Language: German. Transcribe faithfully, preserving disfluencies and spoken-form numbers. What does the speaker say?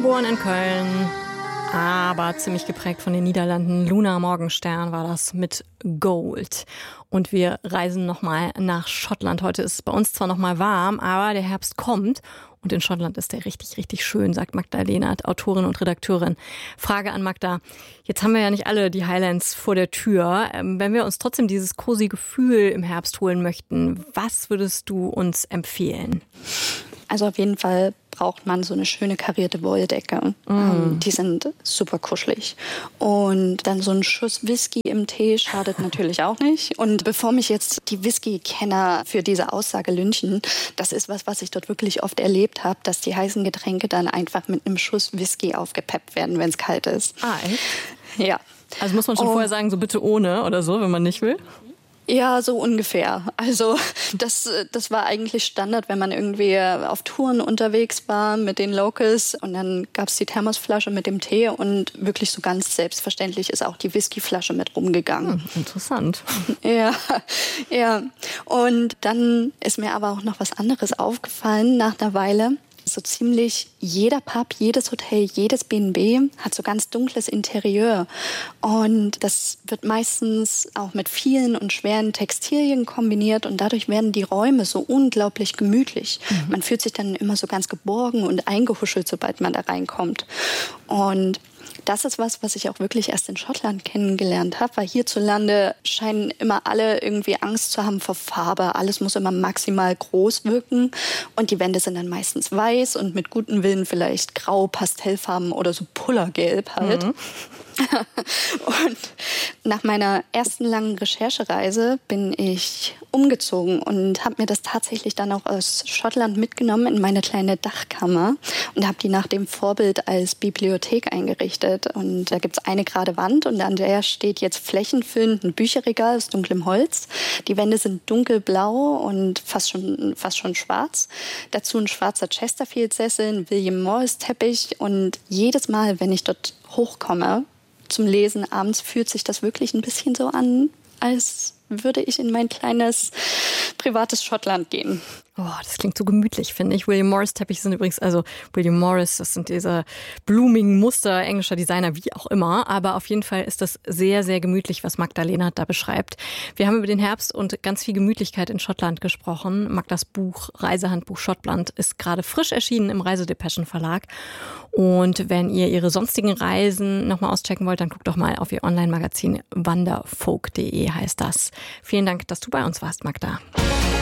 Geboren in Köln, aber ziemlich geprägt von den Niederlanden. Luna Morgenstern war das mit Gold. Und wir reisen nochmal nach Schottland. Heute ist es bei uns zwar nochmal warm, aber der Herbst kommt. Und in Schottland ist der richtig, richtig schön, sagt Magda Lehnert, Autorin und Redakteurin. Frage an Magda. Jetzt haben wir ja nicht alle die Highlands vor der Tür. Wenn wir uns trotzdem dieses cozy Gefühl im Herbst holen möchten, was würdest du uns empfehlen? Also auf jeden Fall braucht man so eine schöne karierte Wolldecke. Mm. Die sind super kuschelig. Und dann so ein Schuss Whisky im Tee schadet natürlich auch nicht. Und bevor mich jetzt die Whisky-Kenner für diese Aussage lynchen, das ist was, was ich dort wirklich oft erlebt habe, dass die heißen Getränke dann einfach mit einem Schuss Whisky aufgepeppt werden, wenn es kalt ist. Ah, echt? Ja. Also muss man schon oh. vorher sagen, so bitte ohne oder so, wenn man nicht will? Ja, so ungefähr. Also das, das war eigentlich Standard, wenn man irgendwie auf Touren unterwegs war mit den Locals und dann gab's die Thermosflasche mit dem Tee und wirklich so ganz selbstverständlich ist auch die Whiskyflasche mit rumgegangen. Hm, interessant. Ja, ja. Und dann ist mir aber auch noch was anderes aufgefallen nach einer Weile. So ziemlich jeder Pub, jedes Hotel, jedes B und B hat so ganz dunkles Interieur. Und das wird meistens auch mit vielen und schweren Textilien kombiniert und dadurch werden die Räume so unglaublich gemütlich. Mhm. Man fühlt sich dann immer so ganz geborgen und eingehuschelt, sobald man da reinkommt. Und das ist was, was ich auch wirklich erst in Schottland kennengelernt habe, weil hierzulande scheinen immer alle irgendwie Angst zu haben vor Farbe. Alles muss immer maximal groß wirken und die Wände sind dann meistens weiß und mit gutem Willen vielleicht grau, Pastellfarben oder so Pullergelb halt. Mhm. Und nach meiner ersten langen Recherchereise bin ich umgezogen und habe mir das tatsächlich dann auch aus Schottland mitgenommen in meine kleine Dachkammer und habe die nach dem Vorbild als Bibliothek eingerichtet. Und da gibt's eine gerade Wand und an der steht jetzt flächenfüllend ein Bücherregal aus dunklem Holz. Die Wände sind dunkelblau und fast schon, fast schon schwarz. Dazu ein schwarzer Chesterfield-Sessel, ein William Morris-Teppich und jedes Mal, wenn ich dort hochkomme, zum Lesen abends fühlt sich das wirklich ein bisschen so an, als würde ich in mein kleines privates Schottland gehen. Oh, das klingt so gemütlich, finde ich. William Morris Teppiche sind übrigens, also William Morris, das sind diese blumigen Muster englischer Designer, wie auch immer. Aber auf jeden Fall ist das sehr, sehr gemütlich, was Magda Lehnert da beschreibt. Wir haben über den Herbst und ganz viel Gemütlichkeit in Schottland gesprochen. Magdas Buch Reisehandbuch Schottland ist gerade frisch erschienen im Reisedepeschen Verlag. Und wenn ihr ihre sonstigen Reisen nochmal auschecken wollt, dann guckt doch mal auf ihr Online-Magazin wanderfolk punkt de heißt das. Vielen Dank, dass du bei uns warst, Magda.